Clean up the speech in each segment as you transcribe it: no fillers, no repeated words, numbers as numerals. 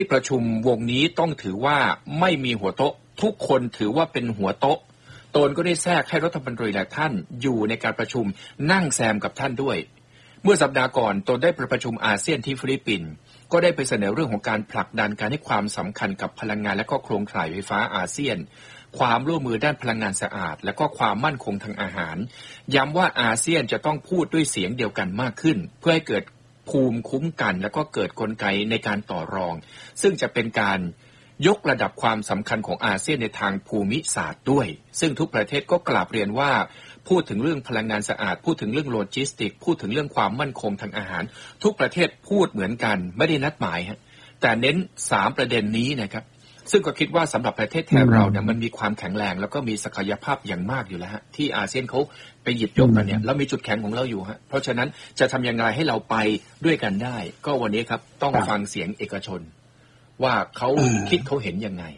ที่ประชุมวงนี้ต้องถือว่าไม่มีหัวโต๊ะทุกคนถือว่าเป็นหัวโต๊ะตนก็ได้แทรกให้รัฐมนตรีหลายท่านอยู่ในการประชุมนั่งแซมกับท่านด้วยเมื่อสัปดาห์ก่อนตนได้ประชุมอาเซียนที่ฟิลิปปินส์ก็ได้ไปเสนอเรื่องของการผลักดันการให้ความสำคัญกับพลังงานและก็โครงข่ายไฟฟ้าอาเซียนความร่วมมือด้านพลังงานสะอาดและก็ความมั่นคงทางอาหารย้ำว่าอาเซียนจะต้องพูดด้วยเสียงเดียวกันมากขึ้นเพื่อให้เกิดภูมิคุ้มกันและก็เกิดกลไกในการต่อรองซึ่งจะเป็นการยกระดับความสำคัญของอาเซียนในทางภูมิศาสตร์ด้วยซึ่งทุกประเทศก็กราบเรียนว่าพูดถึงเรื่องพลังงานสะอาดพูดถึงเรื่องโลจิสติกพูดถึงเรื่องความมั่นคงทางอาหารทุกประเทศพูดเหมือนกันไม่ได้นัดหมายฮะแต่เน้น3ประเด็นนี้นะครับซึ่งก็คิดว่าสำหรับประเทศไทยเราเนี่ยมันมีความแข็งแรงแล้วก็มีศักยภาพอย่างมากอยู่แล้วฮะที่อาเซียนเขาไปหยิบยกกันเนี่ยเรามีจุดแข็งของเราอยู่ฮะเพราะฉะนั้นจะทำยังไงให้เราไปด้วยกันได้ก็วันนี้ครับต้องฟังเสียงเอกชนว่าเขาคิดเขาเห็นยังไง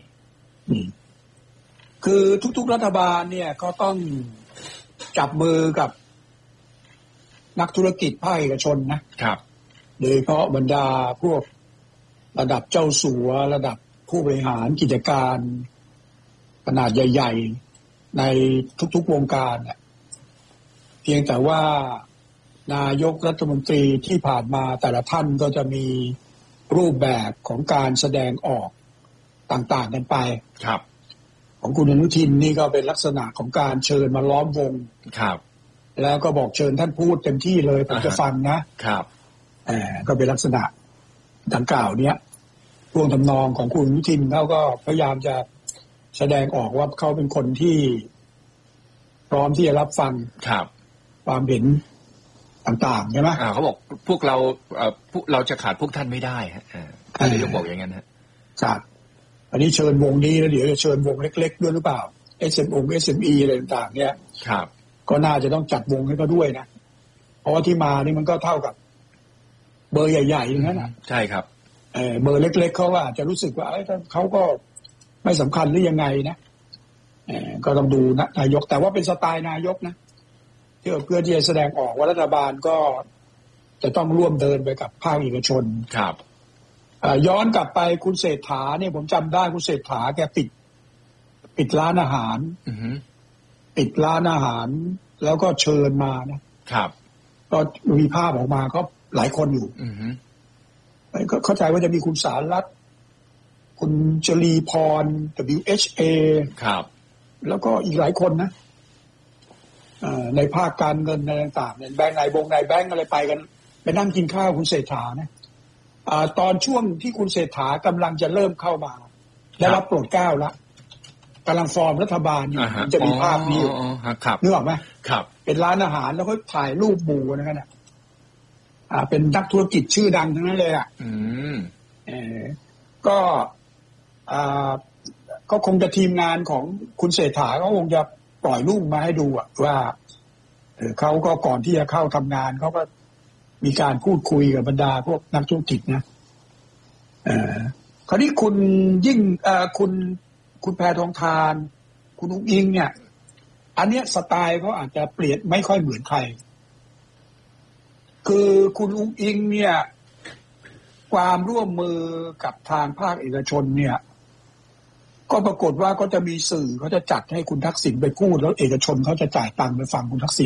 คือทุกๆรัฐบาลเนี่ยก็ต้องจับมือกับนักธุรกิจภาคเอกชนนะครับโดยเฉพาะบรรดาพวกระดับเจ้าสัวระดับผู้บริหารกิจการขนาดใหญ่ๆในทุกๆวงการเนี่ยเพียงแต่ว่านายกรัฐมนตรีที่ผ่านมาแต่ละท่านก็จะมีรูปแบบของการแสดงออกต่างๆกันไปครับของคุณอนุทินนี่ก็เป็นลักษณะของการเชิญมาล้อมวงครับแล้วก็บอกเชิญท่านพูดเต็มที่เลยผมจะฟังนะครับก็เป็นลักษณะดังกล่าวเนี้ยท่วงทำนองของคุณอนุทินเขาก็พยายามจะแสดงออกว่าเขาเป็นคนที่พร้อมที่จะรับฟังความเห็นต่างๆใช่ไหมเขาบอกพวกเราจะขาดพวกท่านไม่ได้ฮะนายกบอกอย่างนั้นฮะครับอันนี้เชิญวงนี้แล้วเดี๋ยวจะเชิญวงเล็กๆด้วยหรือเปล่า SME อะไรต่างๆเนี่ยครับก็น่าจะต้องจัดวงให้เขาด้วยนะเพราะว่าที่มานี่มันก็เท่ากับเบอร์ใหญ่ๆอย่างนั้นนะใช่ครับเบอร์เล็กๆเขาว่าจะรู้สึกว่าเขาก็ไม่สำคัญหรือยังไงนะก็ต้องดูนะนายกแต่ว่าเป็นสไตล์นายกนะเพื่อที่จะแสดงออกว่ารัฐบาลก็จะต้องร่วมเดินไปกับภาคเอกชนครับย้อนกลับไปคุณเศรษฐาเนี่ยผมจำได้คุณเศรษฐาแกปิดร้านอาหารปิดร้านอาหารแล้วก็เชิญมานะครับก็มีภาพออกมาก็หลายคนอยู่ก็เข้าใจว่าจะมีคุณสารัตน์คุณจรีพร WHA ครับแล้วก็อีกหลายคนนะในภาคการเงินในต่างๆเนี่ยแบงก์ไหนแบงก์อะไรไปกันไปนั่งกินข้าวคุณเศรษฐานะตอนช่วงที่คุณเศรษฐากำลังจะเริ่มเข้ามาได้รับโปรดเกล้าแล้วกำลังฟอร์มรัฐบาลอยู่จะมีภาพนี้อยู่นึกออกไหมครับเป็นร้านอาหารแล้วก็ถ่ายรูปหมู่นะครับเป็นนักธุรกิจชื่อดังทั้งนั้นเลยก็คงจะทีมงานของคุณเศรษฐาก็คงจะปล่อยรูปมาให้ดูว่าเขาก็ก่อนที่จะเข้าทำงานเขาก็มีการพูดคุยกับบรรดาพวกนักธุรกิจนะคราวนี้คุณยิ่งคุณแพทองธารคุณอุ๊งอิงเนี่ยอันเนี้ยสไตล์เขาอาจจะเปลี่ยนไม่ค่อยเหมือนใครคือคุณอุ๊งอิงเนี่ยความร่วมมือกับทางภาคเอกชนเนี่ยก็ปรากฏว่าก็จะมีสื่อเขาจะจัดให้คุณทักษิณไปพูดแล้วเอกชนเขาจะจ่ายตังค์ไปฟังคุณทักษิณ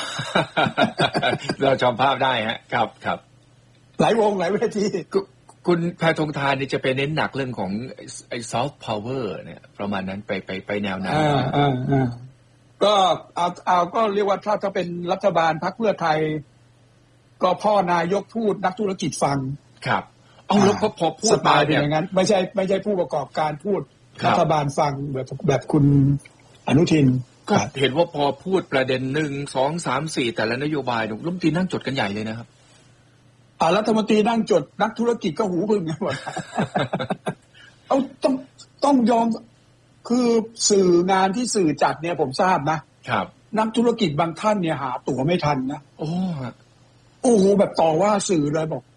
เราจำภาพได้ฮะครับหลายวงหลายเวทีคุณแพทองธารนี่จะไปเน้นหนักเรื่องของไอ้ซอฟต์พาวเวอร์เนี่ยประมาณนั้นไปแนวนั้นก็เอาก็เรียกว่าถ้าเป็นรัฐบาลพรรคเพื่อไทยก็พ่อนายกพูดนักธุรกิจฟังครับเอาแล้วพอพูดมาเนี่ยอย่างนั้นไม่ใช่ผู้ประกอบการพูดรัฐบาลฟังแบบคุณอนุทินก็เห็นว่าพอพูดประเด็น1 2 3 4แต่ละนโยบายรัฐมนตรีนั่งจดกันใหญ่เลยนะครับรัฐมนตรีนั่งจดนักธุรกิจก็หูพึ่งกันหมดเอาต้องยอมคือสื่องานที่สื่อจัดเนี่ยผมทราบนะครับนักธุรกิจบางท่านเนี่ยหาตั๋วไม่ทันนะโอ้โหแบบต่อว่าสื่อเลยบอก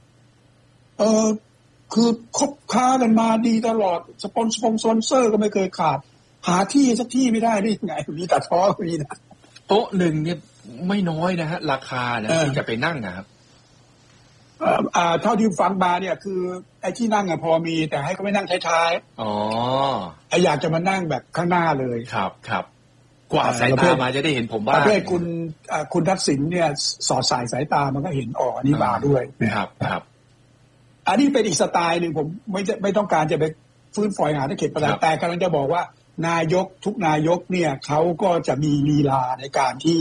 คือคบค้ากันมาดีตลอดสปอนเซอร์ก็ไม่เคยขาดหาที่สักที่ไม่ได้ได้ยังไงมีแต่ท้อมีนะโต๊ะหนึ่งเนี่ยไม่น้อยนะฮะราคานะที่จะไปนั่งนะครับเท่าที่ฟังมาเนี่ยคือไอ้ที่นั่งพอมีแต่ให้เขาไม่นั่งท้ายๆอ๋ออยากจะมานั่งแบบข้างหน้าเลยครับกว่าสายตามาจะได้เห็นผมบ้างประเภทคุณทักษิณเนี่ยสอดสายตามันก็เห็นออกอันนี้มาด้วยครับอันนี้เป็นอีกสไตล์หนึ่งผมไม่ต้องการจะไปฟื้นฝอยหาเขตประดาแต่กำลังจะบอกว่านายกทุกนายกเนี่ยเขาก็จะมีลีลาในการที่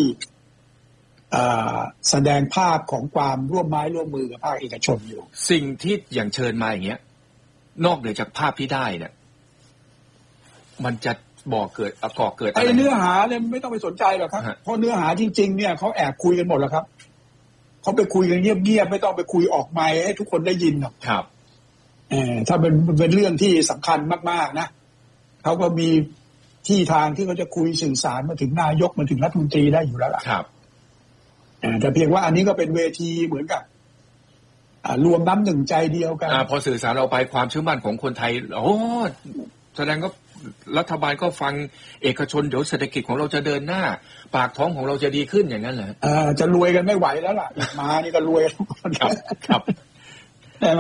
แสดงภาพของความร่วมไม้ร่วมมือกับภาคเอกชนอยู่สิ่งที่อย่างเชิญมาอย่างเงี้ยนอกเหนือจากภาพที่ได้เนี่ยมันจะก่อเกิดอะไรเนื้อหาเนี่ยไม่ต้องไปสนใจหรอกครับเพราะเนื้อหาจริงๆเนี่ยเขาแอบคุยกันหมดแล้วครับเขาไปคุยกันเงียบๆไม่ต้องไปคุยออกไมค์ให้ทุกคนได้ยินหรอกครับถ้าเป็นเรื่องที่สำคัญมากๆนะเขาก็มีที่ทางที่เขาจะคุยสื่อสารมาถึงนายกมาถึงรัฐมนตรีได้อยู่แล้วล่ะครับแต่เพียงว่าอันนี้ก็เป็นเวทีเหมือนกับรวมน้ำหนึ่งใจเดียวกันพอสื่อสารเราไปความเชื่อมั่นของคนไทยแสดงก็รัฐบาลก็ฟังเอกชนเดี๋ยวเศรษฐกิจของเราจะเดินหน้าปากท้องของเราจะดีขึ้นอย่างนั้นเหรอจะรวยกันไม่ไหวแล้วล่ะมานี่ก็รวยทุกคนครับใช่ไหม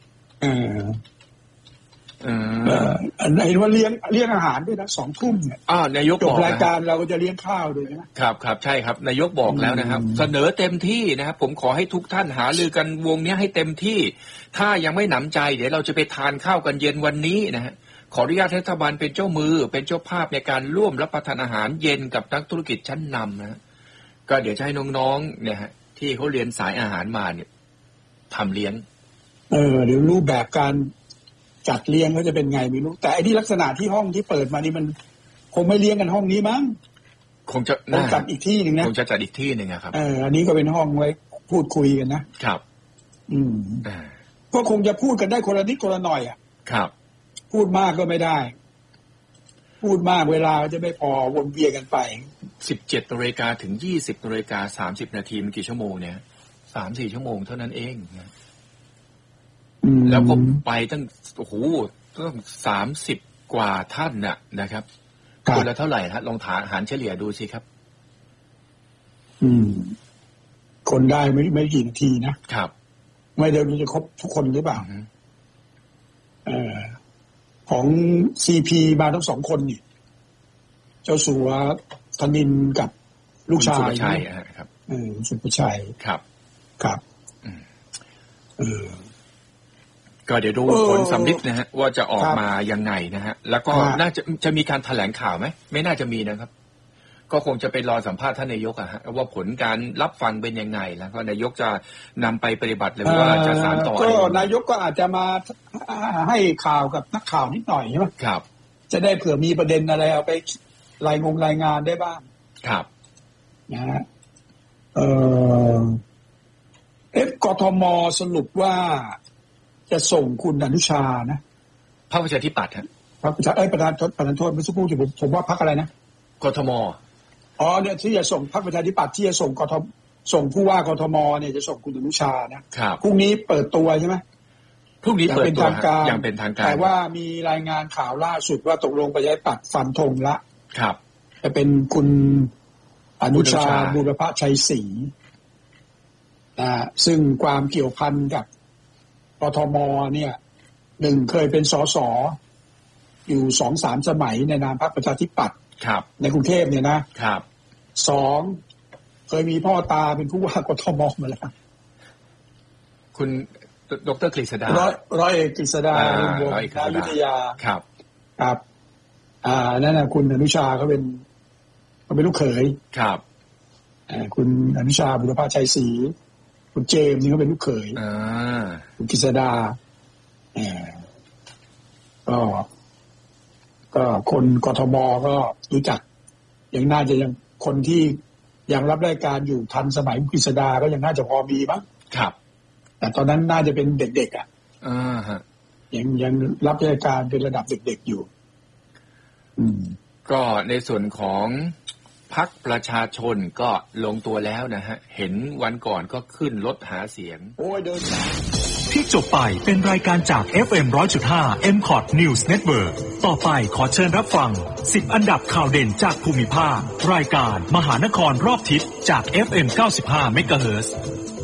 เห็นว่าเลี้ยงอาหารด้วยนะ2 ทุ่มเนี่ยนายกจบรายการเราก็จะเลี้ยงข้าวด้วยนะครับใช่ครับนายกบอกแล้วนะครับเสนอเต็มที่นะครับผมขอให้ทุกท่านหารือกันวงนี้ให้เต็มที่ถ้ายังไม่หนำใจเดี๋ยวเราจะไปทานข้าวกันเย็นวันนี้นะฮะขออนุญาตรัฐบาลเป็นเจ้ามือเป็นเจ้าภาพในการร่วมรับประทานอาหารเย็นกับนักธุรกิจชั้นนำนะก็เดี๋ยวจะให้น้องๆเนี่ยฮะที่เขาเรียนสายอาหารมาเนี่ยทำเลี้ยงเดี๋ยวรูปแบบการจัดเลี้ยงก็จะเป็นไงไม่รู้แต่ไอ้ที่ลักษณะที่ห้องที่เปิดมานี่มันคงไม่เลี้ยงกันห้องนี้มั้งคงจะจัดอีกที่หนึ่งนะคงจะจัดอีกที่หนึ่งครับอันนี้ก็เป็นห้องไว้พูดคุยกันนะครับก็คงจะพูดกันได้คนละนิดคนละหน่อยครับพูดมากก็ไม่ได้พูดมากเวลาจะไม่พอวนเวียนกันไป 17 นาฬิกาถึง 20 นาฬิกา 30 นาทีมันกี่ชั่วโมงเนี่ย 3-4 ชั่วโมงเท่านั้นเองนะแล้วก็ไปตั้ง30 กว่าท่านน่ะนะครับคนละเท่าไหร่ฮะลองหารเฉลี่ยดูสิครับคนได้ไม่กี่นาทีนะครับไม่เดี๋ยวจะครบทุกคนหรือเปล่าของ CP มาทั้ง2 คนนี่เจ้าสัวธนินกับลูกชายครับสุภชัยครับก็เดี๋ยวดูผลสำลิดนะฮะว่าจะออกมายังไงนะฮะแล้วก็น่าจะมีการแถลงข่าวไหมไม่น่าจะมีนะครับก็คงจะไปรอสัมภาษณ์ท่านนายกว่าผลการรับฟังเป็นยังไงแล้วก็นายกจะนำไปปฏิบัติหรือว่าจะสานต่อก็นายกก็อาจจะมาให้ข่าวกับนักข่าวนิดหน่อยใช่ไหมครับจะได้เผื่อมีประเด็นอะไรเอาไปรายงานได้บ้างครับนะฮะกทมสรุปว่าจะส่งคุณอนุชานะพรรคประชาธิปัตย์ฮะพรรคประชาประธานโทษเมื่อสักครู่ผมว่าพรรคอะไรนะกทมเนี่ยที่จะส่งพรรคประชาธิปัตย์ที่จะส่งส่งผู้ว่ากทมเนี่ยจะส่งคุณอนุชานะครับพรุ่งนี้เปิดตัวใช่ไหมพรุ่งนี้เปิดตัวอย่างเป็นทางการแต่ว่ามีรายงานข่าวล่าสุดว่าตกลงประชาธิปัตย์ฟันธงละครับจะเป็นคุณอนุชาบุรพชัยศรีซึ่งความเกี่ยวพันกับกทมเนี่ย1เคยเป็นสสอยู่ 2-3 สมัยในนามพรรคประชาธิปัตย์ในกรุงเทพเนี่ยนะครับ2เคยมีพ่อตาเป็นผู้ว่ากทมมาแล้วคุณดร.กฤษดาร้อยเอกกฤษดาวงศ์วิทยาครับนั่นนะคุณอนุชาเขาเป็นลูกเขยครับคุณอนุชาบุรพชัยศรีคุณเจมส์นี่เขาเป็นลูกเขยคุณกฤษดาก็คนกทมก็รู้จักยังน่าจะยังคนที่ยังรับรายการอยู่ทันสมัยกฤษดาก็ยังน่าจะพอมีบ้างครับแต่ตอนนั้นน่าจะเป็นเด็กๆยังรับรายการเป็นระดับเด็กๆอยู่ก็ในส่วนของพรรคประชาชนก็ลงตัวแล้วนะฮะเห็นวันก่อนก็ขึ้นรถหาเสียงเดินที่จบไปเป็นรายการจาก FM 100.5 MCOT News Network ต่อไปขอเชิญรับฟัง10อันดับข่าวเด่นจากภูมิภาครายการมหานครรอบทิศจาก FM 95 MHz